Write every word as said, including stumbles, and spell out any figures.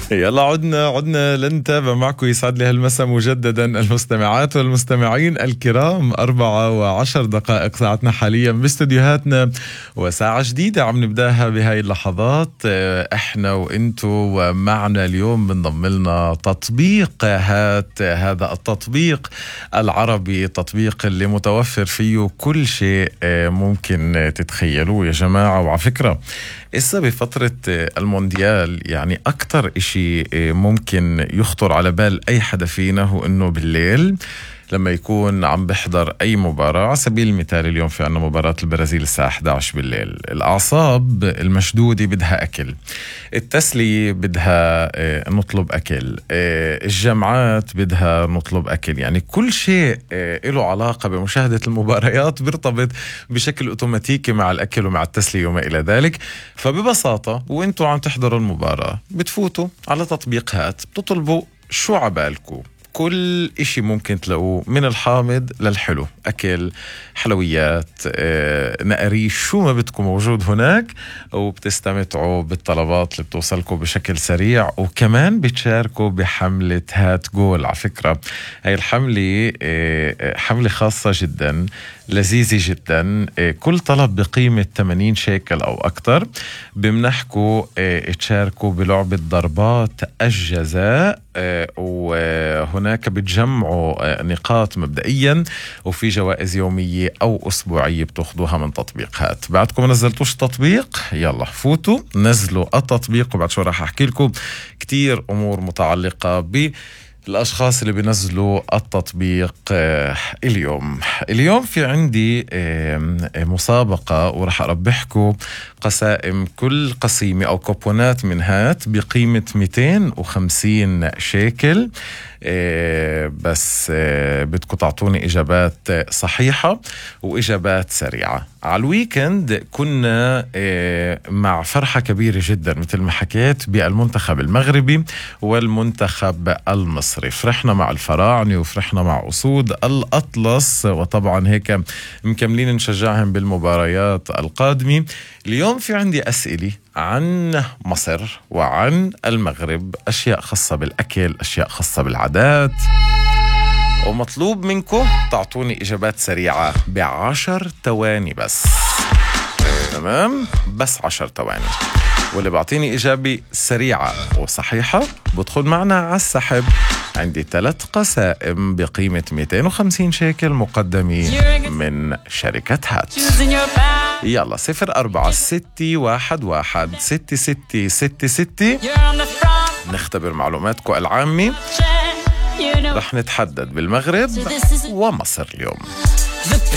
يلا عدنا عدنا لنتابع معكم. يسعد لي هالمساء مجددا المستمعات والمستمعين الكرام. أربعة وعشر دقائق ساعتنا حاليا باستديوهاتنا، وساعة جديدة عم نبداها بهاي اللحظات احنا وانتو. ومعنا اليوم بنضم لنا تطبيق هات، هذا التطبيق العربي، تطبيق اللي متوفر فيه كل شيء ممكن تتخيلوه يا جماعة. وعلى فكرة إسا بفترة المونديال يعني أكتر إشي ممكن يخطر على بال أي حدا فينا هو إنه بالليل لما يكون عم بحضر أي مباراة، على سبيل المثال اليوم في عنا مباراة البرازيل الساعة إحدى عشر بالليل، الأعصاب المشدودة بدها أكل، التسلية بدها نطلب أكل، الجامعات بدها نطلب أكل، يعني كل شيء له علاقة بمشاهدة المباريات بيرتبط بشكل أوتوماتيكي مع الأكل ومع التسلية وما إلى ذلك. فببساطة وإنتوا عم تحضروا المباراة بتفوتوا على تطبيق هات، بتطلبوا شو عبالكم، كل إشي ممكن تلاقوه من الحامض للحلو، أكل، حلويات، آه، نقريش، شو ما بدكم موجود هناك، وبتستمتعوا بالطلبات اللي بتوصلكم بشكل سريع. وكمان بتشاركوا بحملة هات جول. على فكرة هاي الحملة آه، حملة خاصة جدا، لذيذة جدا. آه، كل طلب بقيمة ثمانين شيكل أو أكتر بمنحكوا آه، تشاركوا بلعبة ضربات الجزاء، آه، وهناك بتجمعوا نقاط مبدئيا، وفي جوائز يومية أو أسبوعية بتاخدوها من تطبيق هات. بعدكم ما نزلتوش التطبيق، يلا فوتوا نزلوا التطبيق، وبعد شو راح أحكي لكم كتير أمور متعلقة ب الأشخاص اللي بينزلوا التطبيق. اليوم اليوم في عندي مسابقة، ورح أربحكم قسائم، كل قسيمة أو كوبونات من هات بقيمة مئتين وخمسين شيكل. بس بدكم تعطوني إجابات صحيحة وإجابات سريعة. على الويكند كنا مع فرحة كبيرة جدا مثل ما حكيت بالمنتخب المغربي والمنتخب المصري. فرحنا مع الفراعنة وفرحنا مع أسود الأطلس، وطبعا هيك مكملين نشجعهم بالمباريات القادمة. اليوم في عندي أسئلة عن مصر وعن المغرب، أشياء خاصة بالأكل، أشياء خاصة بالعادات، ومطلوب منكم تعطوني إجابات سريعة بعشر ثواني بس. تمام؟ بس عشر ثواني، واللي بعطيني إجابة سريعة وصحيحة بدخل معنا على السحب. عندي ثلاث قسائم بقيمة مئتين وخمسين شيكل مقدمة من شركة هات. يلا صفر أربعة ستة واحد واحد ستة ستة ستة ستة نختبر معلوماتكم العامة. رح نتحدد بالمغرب ومصر اليوم.